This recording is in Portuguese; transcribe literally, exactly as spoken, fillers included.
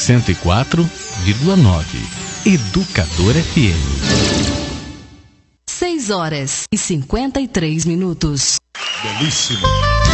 cento e quatro vírgula nove. Educador F M. seis horas e cinquenta e três minutos. Belíssimo.